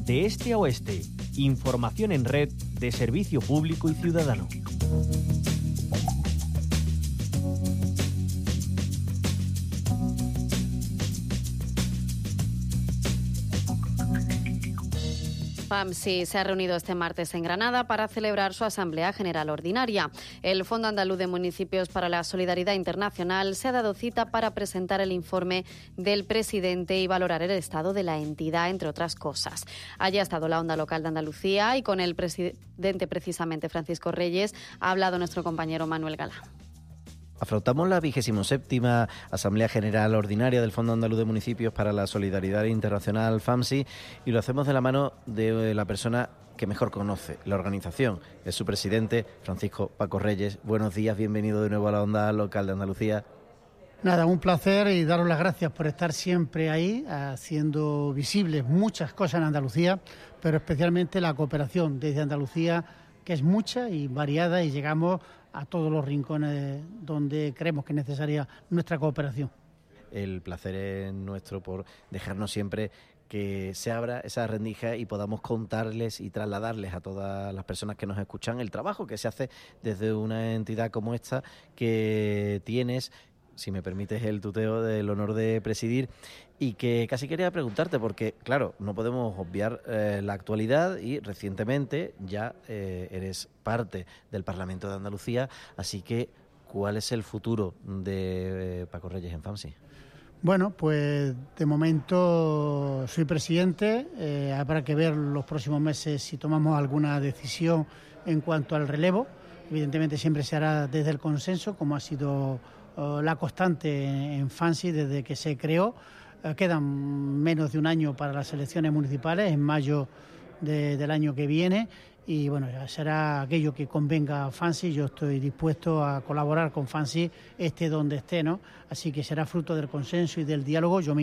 de este a oeste. Información en red de servicio público y ciudadano. FAMSI se ha reunido este martes en Granada para celebrar su Asamblea General Ordinaria. El Fondo Andaluz de Municipios para la Solidaridad Internacional se ha dado cita para presentar el informe del presidente y valorar el estado de la entidad, entre otras cosas. Allí ha estado la Onda Local de Andalucía y con el presidente, precisamente Francisco Reyes, ha hablado nuestro compañero Manuel Galán. Afrontamos la 27ª Asamblea General Ordinaria del Fondo Andaluz de Municipios para la Solidaridad Internacional, FAMSI, y lo hacemos de la mano de la persona que mejor conoce la organización. Es su presidente, Francisco Paco Reyes. Buenos días, bienvenido de nuevo a la Onda Local de Andalucía. Nada, un placer y daros las gracias por estar siempre ahí, haciendo visibles muchas cosas en Andalucía, pero especialmente la cooperación desde Andalucía, que es mucha y variada, y llegamos a todos los rincones donde creemos que es necesaria nuestra cooperación. El placer es nuestro por dejarnos siempre que se abra esa rendija y podamos contarles y trasladarles a todas las personas que nos escuchan el trabajo que se hace desde una entidad como esta que tienes, si me permites el tuteo, del honor de presidir, y que casi quería preguntarte, porque claro, no podemos obviar la actualidad, y recientemente ya eres parte del Parlamento de Andalucía, así que ¿cuál es el futuro de Paco Reyes en FAMSI? Bueno, pues de momento soy presidente, habrá que ver los próximos meses si tomamos alguna decisión en cuanto al relevo. Evidentemente siempre se hará desde el consenso, como ha sido la constante en FAMSI desde que se creó. Quedan menos de un año para las elecciones municipales, en mayo del año que viene, y bueno, ya será aquello que convenga a FAMSI. Yo estoy dispuesto a colaborar con FAMSI, esté donde esté, ¿no? Así que será fruto del consenso y del diálogo. Yo me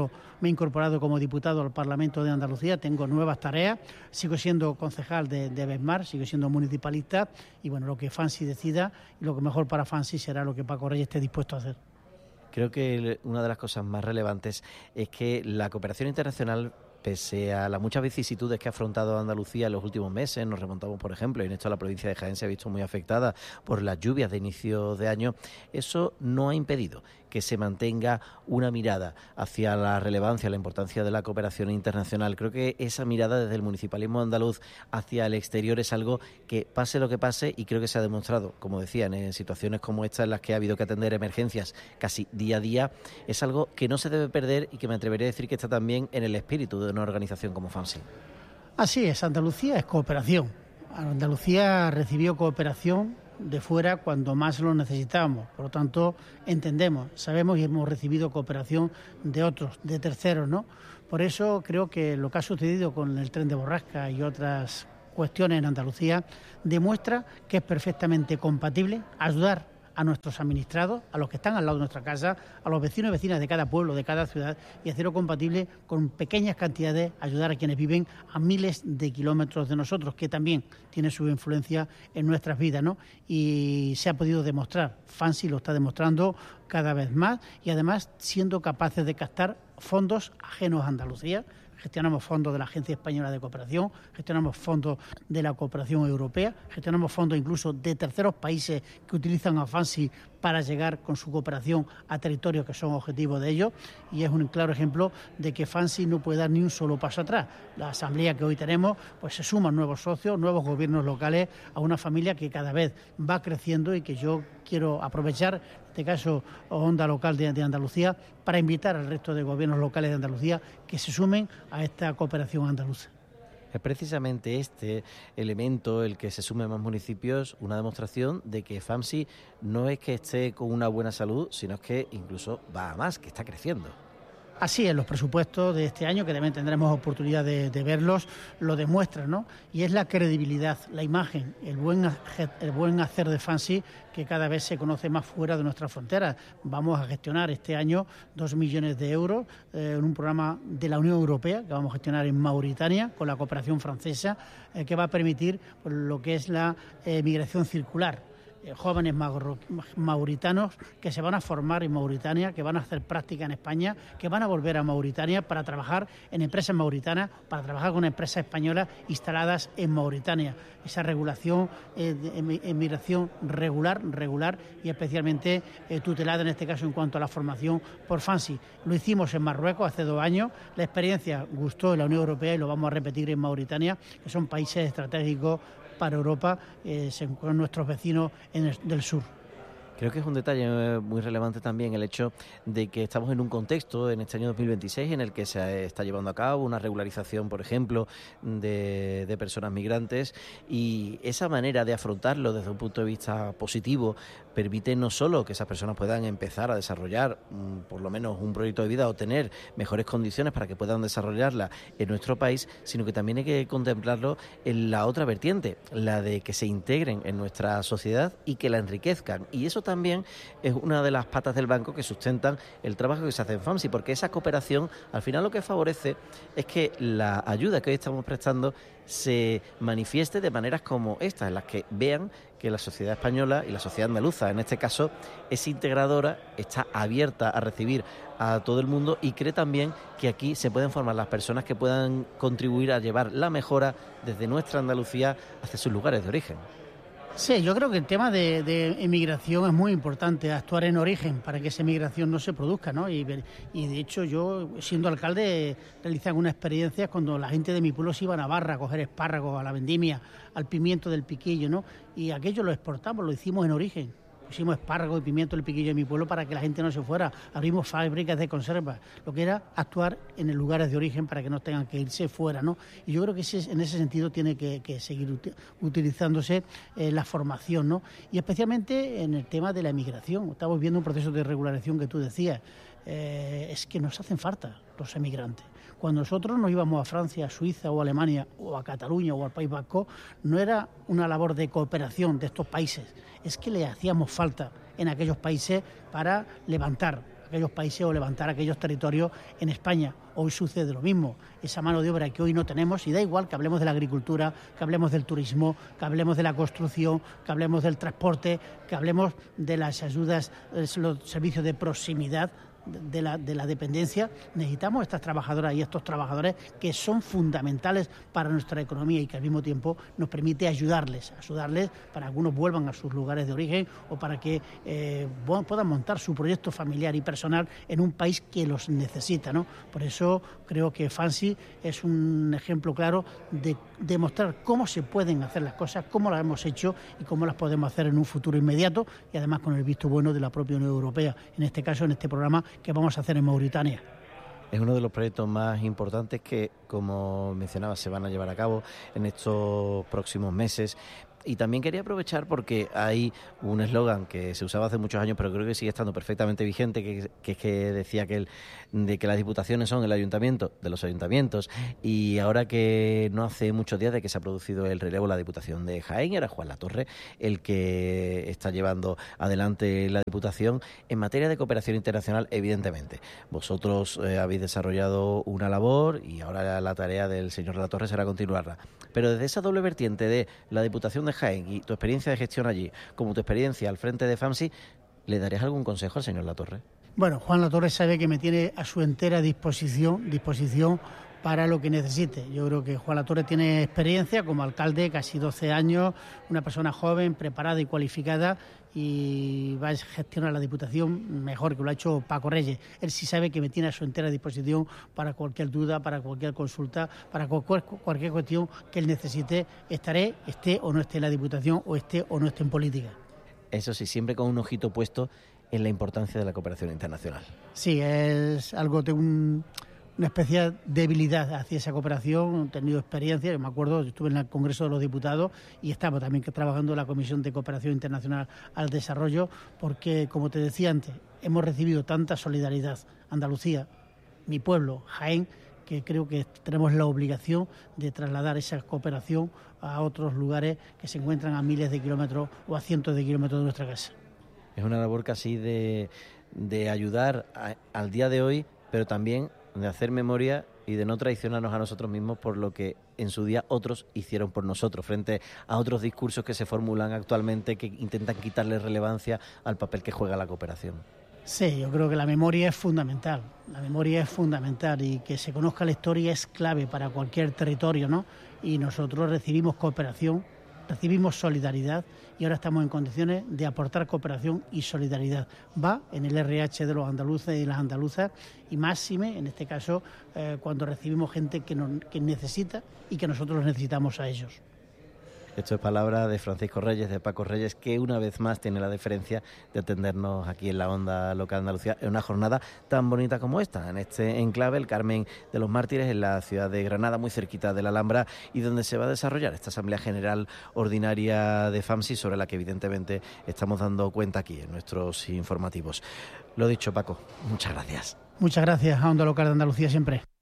he incorporado como diputado al Parlamento de Andalucía, tengo nuevas tareas, sigo siendo concejal de Besmar, sigo siendo municipalista, y bueno, lo que FAMSI decida y lo que mejor para FAMSI será lo que Paco Reyes esté dispuesto a hacer. Creo que una de las cosas más relevantes es que la cooperación internacional, pese a las muchas vicisitudes que ha afrontado Andalucía en los últimos meses, nos remontamos, por ejemplo, y en esto la provincia de Jaén se ha visto muy afectada por las lluvias de inicio de año, eso no ha impedido que se mantenga una mirada hacia la relevancia, la importancia de la cooperación internacional. Creo que esa mirada desde el municipalismo andaluz hacia el exterior es algo que, pase lo que pase, y creo que se ha demostrado, como decían, en situaciones como esta en las que ha habido que atender emergencias casi día a día, es algo que no se debe perder y que me atreveré a decir que está también en el espíritu de una organización como FAMSI. Así es, Andalucía es cooperación. Andalucía recibió cooperación de fuera cuando más lo necesitábamos. Por lo tanto, entendemos, sabemos y hemos recibido cooperación de otros, de terceros, ¿no? Por eso creo que lo que ha sucedido con el tren de Borrasca y otras cuestiones en Andalucía demuestra que es perfectamente compatible ayudar a nuestros administrados, a los que están al lado de nuestra casa, a los vecinos y vecinas de cada pueblo, de cada ciudad, y hacerlo compatible con pequeñas cantidades, ayudar a quienes viven a miles de kilómetros de nosotros, que también tiene su influencia en nuestras vidas, ¿no? Y se ha podido demostrar, FAMSI lo está demostrando cada vez más, y además siendo capaces de captar fondos ajenos a Andalucía. Gestionamos fondos de la Agencia Española de Cooperación, gestionamos fondos de la cooperación europea, gestionamos fondos incluso de terceros países que utilizan a FAMSI para llegar con su cooperación a territorios que son objetivos de ellos, y es un claro ejemplo de que FAMSI no puede dar ni un solo paso atrás. La asamblea que hoy tenemos, pues se suman nuevos socios, nuevos gobiernos locales a una familia que cada vez va creciendo, y que yo quiero aprovechar, en este caso Onda Local de Andalucía, para invitar al resto de gobiernos locales de Andalucía que se sumen a esta cooperación andaluza. Es precisamente este elemento, el que se sume más municipios, una demostración de que FAMSI no es que esté con una buena salud, sino es que incluso va a más, que está creciendo. Así es, los presupuestos de este año, que también tendremos oportunidad de verlos, lo demuestran, ¿no? Y es la credibilidad, la imagen, el buen hacer de FAMSI, que cada vez se conoce más fuera de nuestras fronteras. Vamos a gestionar este año 2 millones de euros en un programa de la Unión Europea que vamos a gestionar en Mauritania con la cooperación francesa, que va a permitir pues, lo que es la migración circular. jóvenes mauritanos que se van a formar en Mauritania, que van a hacer práctica en España, que van a volver a Mauritania para trabajar en empresas mauritanas, para trabajar con empresas españolas instaladas en Mauritania. Esa regulación de emigración regular y especialmente tutelada en este caso en cuanto a la formación por FANSI. Lo hicimos en Marruecos hace 2 años, la experiencia gustó en la Unión Europea y lo vamos a repetir en Mauritania, que son países estratégicos para Europa, con nuestros vecinos del sur. Creo que es un detalle muy relevante también el hecho de que estamos en un contexto, en este año 2026, en el que se está llevando a cabo una regularización, por ejemplo, de personas migrantes, y esa manera de afrontarlo desde un punto de vista positivo permite no solo que esas personas puedan empezar a desarrollar por lo menos un proyecto de vida o tener mejores condiciones para que puedan desarrollarla en nuestro país, sino que también hay que contemplarlo en la otra vertiente, la de que se integren en nuestra sociedad y que la enriquezcan. Y eso también es una de las patas del banco que sustentan el trabajo que se hace en FAMSI, porque esa cooperación al final lo que favorece es que la ayuda que hoy estamos prestando se manifieste de maneras como estas, en las que vean que la sociedad española y la sociedad andaluza, en este caso, es integradora, está abierta a recibir a todo el mundo y cree también que aquí se pueden formar las personas que puedan contribuir a llevar la mejora desde nuestra Andalucía hacia sus lugares de origen. Sí, yo creo que el tema de emigración es muy importante, actuar en origen para que esa emigración no se produzca, ¿no? Y de hecho yo, siendo alcalde, realicé algunas experiencias cuando la gente de mi pueblo se iba a Navarra a coger espárragos, a la vendimia, al pimiento del Piquillo, ¿no? Y aquello lo exportamos, lo hicimos en origen. Pusimos espárragos y pimiento del Piquillo de mi pueblo para que la gente no se fuera. Abrimos fábricas de conservas, lo que era actuar en los lugares de origen para que no tengan que irse fuera, ¿no? Y yo creo que en ese sentido tiene que seguir utilizándose la formación, ¿no? Y especialmente en el tema de la emigración. Estamos viendo un proceso de regularización que tú decías. Es que nos hacen falta los emigrantes. Cuando nosotros nos íbamos a Francia, a Suiza o a Alemania o a Cataluña o al País Vasco, no era una labor de cooperación de estos países, es que le hacíamos falta en aquellos países para levantar aquellos países o levantar aquellos territorios en España. Hoy sucede lo mismo, esa mano de obra que hoy no tenemos, y da igual que hablemos de la agricultura, que hablemos del turismo, que hablemos de la construcción, que hablemos del transporte, que hablemos de las ayudas, los servicios de proximidad, de la dependencia. Necesitamos estas trabajadoras y estos trabajadores que son fundamentales para nuestra economía y que al mismo tiempo nos permite ayudarles para que algunos vuelvan a sus lugares de origen o para que puedan montar su proyecto familiar y personal en un país que los necesita, ¿no? Por eso creo que FANSI es un ejemplo claro de demostrar cómo se pueden hacer las cosas, cómo las hemos hecho y cómo las podemos hacer en un futuro inmediato, y además con el visto bueno de la propia Unión Europea, en este caso, en este programa que vamos a hacer en Mauritania. Es uno de los proyectos más importantes que, como mencionaba, se van a llevar a cabo en estos próximos meses. Y también quería aprovechar porque hay un eslogan que se usaba hace muchos años, pero creo que sigue estando perfectamente vigente, que es que decía de que las diputaciones son el ayuntamiento de los ayuntamientos, y ahora que no hace muchos días de que se ha producido el relevo de la Diputación de Jaén, era Juan Latorre el que está llevando adelante la Diputación en materia de cooperación internacional. Evidentemente, vosotros habéis desarrollado una labor y ahora la tarea del señor Latorre será continuarla. Pero desde esa doble vertiente de la Diputación de Jaén y tu experiencia de gestión allí, como tu experiencia al frente de FAMSI, ¿le darías algún consejo al señor Latorre? Bueno, Juan Latorre sabe que me tiene a su entera disposición para lo que necesite. Yo creo que Juan Latorre tiene experiencia como alcalde, casi 12 años, una persona joven, preparada y cualificada, y va a gestionar la Diputación mejor que lo ha hecho Paco Reyes. Él sí sabe que me tiene a su entera disposición para cualquier duda, para cualquier consulta, para cualquier cuestión que él necesite. Esté o no esté en la Diputación, o esté o no esté en política. Eso sí, siempre con un ojito puesto en la importancia de la cooperación internacional. Sí, es algo de una especial debilidad hacia esa cooperación. He tenido experiencia, yo me acuerdo, estuve en el Congreso de los Diputados y estaba también trabajando en la Comisión de Cooperación Internacional al Desarrollo, porque, como te decía antes, hemos recibido tanta solidaridad. Andalucía, mi pueblo, Jaén, que creo que tenemos la obligación de trasladar esa cooperación a otros lugares que se encuentran a miles de kilómetros o a cientos de kilómetros de nuestra casa. Es una labor casi de ayudar al día de hoy, pero también de hacer memoria y de no traicionarnos a nosotros mismos por lo que en su día otros hicieron por nosotros, frente a otros discursos que se formulan actualmente que intentan quitarle relevancia al papel que juega la cooperación. Sí, yo creo que la memoria es fundamental. La memoria es fundamental y que se conozca la historia es clave para cualquier territorio, ¿no? Y nosotros recibimos cooperación, recibimos solidaridad y ahora estamos en condiciones de aportar cooperación y solidaridad. Va en el RH de los andaluces y las andaluzas y máxime, en este caso, cuando recibimos gente que necesita y que nosotros necesitamos a ellos. Esto es palabra de Francisco Reyes, de Paco Reyes, que una vez más tiene la deferencia de atendernos aquí en la Onda Local de Andalucía en una jornada tan bonita como esta, en este enclave, el Carmen de los Mártires, en la ciudad de Granada, muy cerquita de la Alhambra, y donde se va a desarrollar esta Asamblea General Ordinaria de FAMSI, sobre la que evidentemente estamos dando cuenta aquí en nuestros informativos. Lo dicho, Paco, muchas gracias. Muchas gracias a Onda Local de Andalucía siempre.